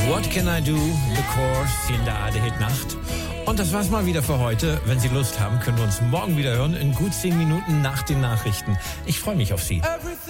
What Can I Do? The Course in der ARD-Hit-Nacht. Und das war's mal wieder für heute. Wenn Sie Lust haben, können wir uns morgen wieder hören, in gut 10 Minuten nach den Nachrichten. Ich freue mich auf Sie.